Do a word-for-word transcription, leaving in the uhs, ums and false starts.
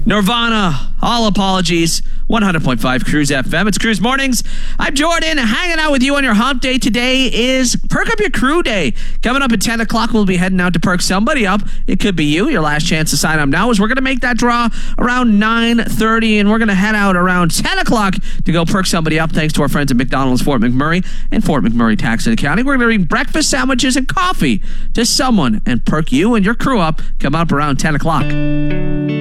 Nirvana, all apologies. one hundred point five Cruise F M. It's Cruise Mornings. I'm Jordan, hanging out with you on your hump day. Today is Perk Up Your Crew Day. Coming up at ten o'clock, we'll be heading out to perk somebody up. It could be you. Your last chance to sign up now is we're going to make that draw around nine thirty, and we're going to head out around ten o'clock to go perk somebody up thanks to our friends at McDonald's Fort McMurray and Fort McMurray Tax and Accounting. We're going to bring breakfast sandwiches and coffee to someone and perk you and your crew up. Come up around ten o'clock.